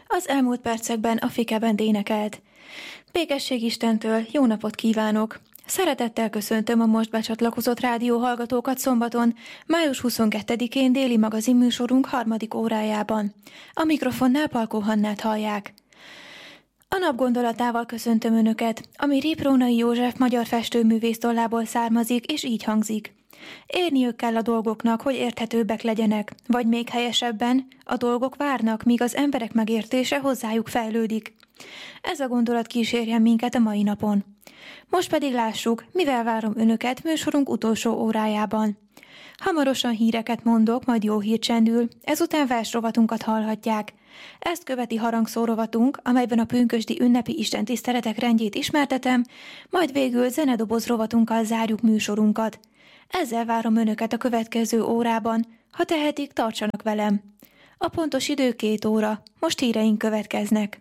Az elmúlt percekben a Fikebend énekelt. Békesség Istentől, jó napot kívánok! Szeretettel köszöntöm a most becsatlakozott rádióhallgatókat szombaton, május 22-én déli magazinműsorunk 3. órájában. A mikrofonnál Palkó Hannát hallják. A nap gondolatával köszöntöm Önöket, ami Riprónai József magyar festőművész tollából származik, és így hangzik. Érniük kell a dolgoknak, hogy érthetőbbek legyenek, vagy még helyesebben, a dolgok várnak, míg az emberek megértése hozzájuk fejlődik. Ez a gondolat kísérjen minket a mai napon. Most pedig lássuk, mivel várom Önöket műsorunk utolsó órájában. Hamarosan híreket mondok, majd jó hír csendül, ezután versrovatunkat hallhatják. Ezt követi harangszórovatunk, amelyben a pünkösdi ünnepi istentiszteletek rendjét ismertetem, majd végül zenedoboz rovatunkkal zárjuk műsorunkat. Ezzel várom Önöket a következő órában, ha tehetik, tartsanak velem. A pontos idő 2 óra, most híreink következnek.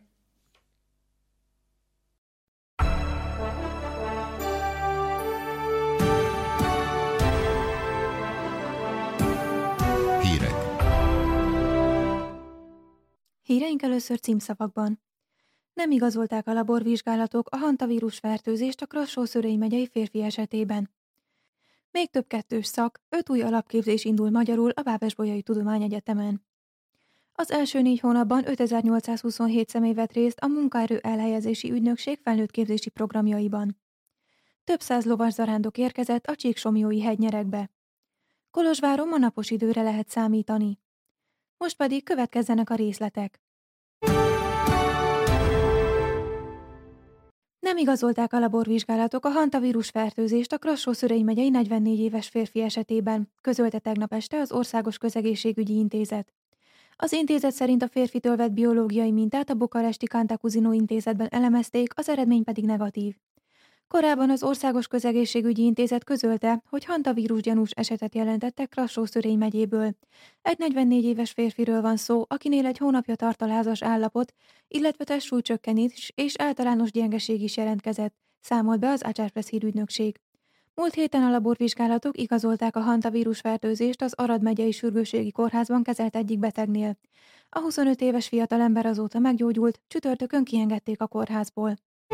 Hírek. Híreink először címszavakban. Nem igazolták a laborvizsgálatok a hantavírus fertőzést a Krassó-Szörei megyei férfi esetében. Még több kettős szak, 5 új alapképzés indul magyarul a Bábesbolyai Tudományegyetemen. Az első 4 hónapban 5827 személy vett részt a munkaerő elhelyezési ügynökség felnőttképzési programjaiban. Több száz lovaszarándok érkezett a Csíksomlyói hegynyerekbe. Kolozsváron ma napos időre lehet számítani. Most pedig következzenek a részletek. Nem igazolták a laborvizsgálatok a hantavírus fertőzést a Krassó-Szörei megyei 44 éves férfi esetében, közölte tegnap este az Országos Közegészségügyi Intézet. Az intézet szerint a férfitől vett biológiai mintát a bukaresti Cantacuzino intézetben elemezték, az eredmény pedig negatív. Korábban az Országos Közegészségügyi Intézet közölte, hogy hantavírus gyanús esetet jelentettek Krassó-Szörei megyéből. Egy 44 éves férfiről van szó, akinél egy hónapja tart a lázas állapot, illetve testsúlycsökkenés és általános gyengeség is jelentkezett, számolt be az Agyárpress hírügynökség. Múlt héten a laborvizsgálatok igazolták a hantavírus fertőzést az Arad megyei sürgősségi kórházban kezelt egyik betegnél. A 25 éves fiatalember azóta meggyógyult, csütörtökön kiengedték a kórházból.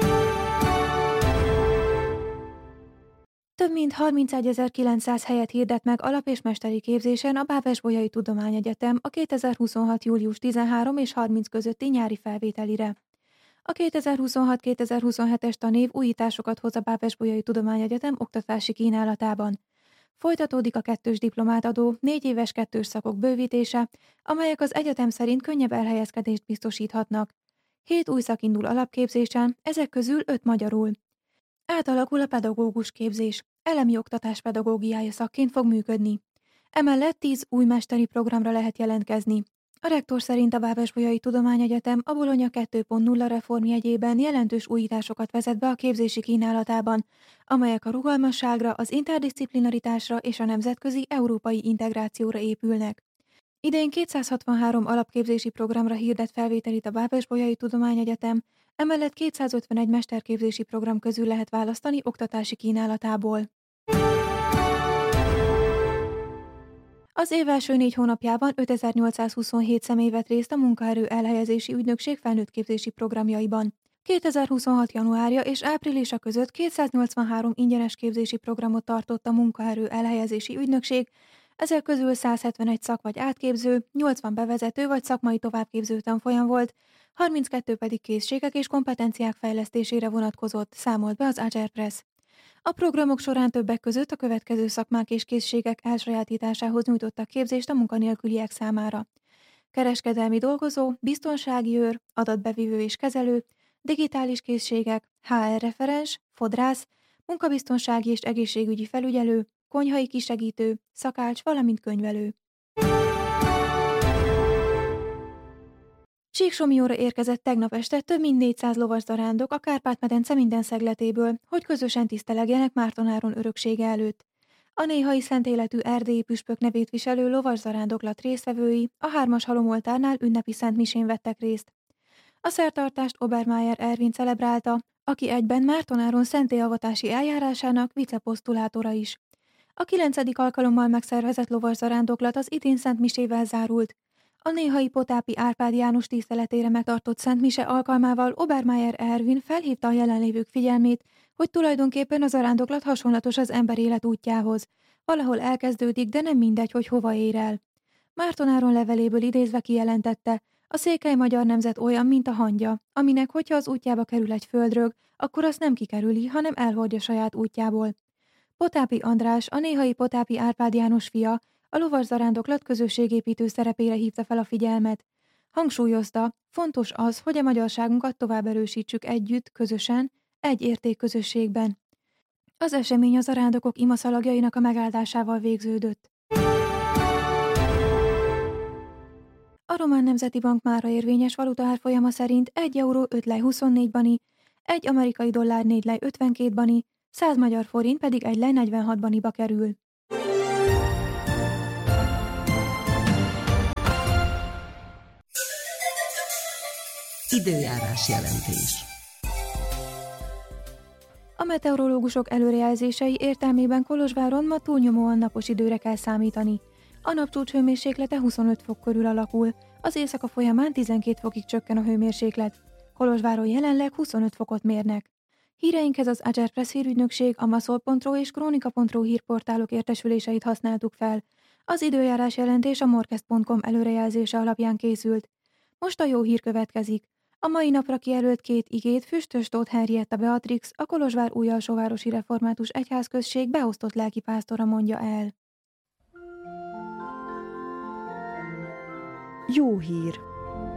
Több mint 31.900 helyet hirdet meg alap- és mesteri képzésen a Bábesbolyai Tudományegyetem a 2026. július 13 és 30 közötti nyári felvételire. A 2026-2027-es tanév újításokat hoz a Bábesbolyai Tudományegyetem oktatási kínálatában. Folytatódik a 2-s diplomátadó 4 éves 2-s szakok bővítése, amelyek az egyetem szerint könnyebb elhelyezkedést biztosíthatnak. 7 új szak indul alapképzésen, ezek közül 5 magyarul. Átalakul a pedagógus képzés, elemi oktatás pedagógiája szakként fog működni. Emellett 10 új mesteri programra lehet jelentkezni. A rektor szerint a Bábesbolyai Tudományegyetem a Bologna 2.0 reformjegyében jelentős újításokat vezet be a képzési kínálatában, amelyek a rugalmasságra, az interdisziplinaritásra és a nemzetközi európai integrációra épülnek. Idén 263 alapképzési programra hirdet felvételit a Bábesbolyai Tudományegyetem, emellett 251 mesterképzési program közül lehet választani oktatási kínálatából. Az év első 4 hónapjában 5827 személy vett részt a munkaerő elhelyezési ügynökség felnőttképzési programjaiban. 2026. januárja és áprilisa között 283 ingyenes képzési programot tartott a munkaerő elhelyezési ügynökség, ezek közül 171 szak vagy átképző, 80 bevezető vagy szakmai továbbképző tanfolyam volt, 32 pedig készségek és kompetenciák fejlesztésére vonatkozott, számolt be az Agyárpress. A programok során többek között a következő szakmák és készségek elsajátításához nyújtottak képzést a munkanélküliek számára. Kereskedelmi dolgozó, biztonsági őr, adatbevívő és kezelő, digitális készségek, HR referens, fodrász, munkabiztonsági és egészségügyi felügyelő, konyhai kisegítő, szakács, valamint könyvelő. Csíksomlyóra érkezett tegnap este több mint 400 lovaszarándok a Kárpát-medence minden szegletéből, hogy közösen tisztelegjenek Márton öröksége előtt. A néhai szent életű erdélyi püspök nevét viselő lovaszarándoklat résztvevői a 3-as halomoltárnál ünnepi szentmisén vettek részt. A szertartást Obermeier Ervin celebrálta, aki egyben Márton szentélyavatási eljárásának viceposztulátora is. A 9. alkalommal megszervezett lovaszarándoklat az idén szentmisével zárult. A néhai Potápi Árpád János tiszteletére megtartott Szent Mise alkalmával Obermeier Ervin felhívta a jelenlévők figyelmét, hogy tulajdonképpen a zarándoklat hasonlatos az ember élet útjához. Valahol elkezdődik, de nem mindegy, hogy hova ér el. Márton Áron leveléből idézve kijelentette, a székely magyar nemzet olyan, mint a hangya, aminek, hogyha az útjába kerül egy földrög, akkor azt nem kikerüli, hanem elhordja saját útjából. Potápi András, a néhai Potápi Árpád János fia, a lovas zarándoklat közösségépítő szerepére hívta fel a figyelmet. Hangsúlyozta, fontos az, hogy a magyarságunkat tovább erősítsük együtt, közösen, egy értékközösségben. Az esemény a zarándokok imaszalagjainak a megáldásával végződött. A Román Nemzeti Bank mára érvényes valutaárfolyama szerint 1 euró 5 lej 24 bani, 1 amerikai dollár 4 lej 52 bani, 100 magyar forint pedig 1 lej 46 baniba kerül. Időjárás jelentés. A meteorológusok előrejelzései értelmében Kolozsváron ma túlnyomóan napos időre kell számítani. A napcsúcs hőmérséklete 25 fok körül alakul, az éjszaka folyamán 12 fokig csökken a hőmérséklet. Kolozsváron jelenleg 25 fokot mérnek. Híreinkhez az Agerpress hírügynökség, a Maszol.ro és Krónika.ro hírportálok értesüléseit használtuk fel. Az időjárás jelentés a morkest.com előrejelzése alapján készült. Most a jó hír következik. A mai napra kijelölt 2 igét Füstös Tóth Henrietta Beatrix, a Kolozsvár Újalsóvárosi Református Egyházközség beosztott lelkipásztora mondja el. Jó hír!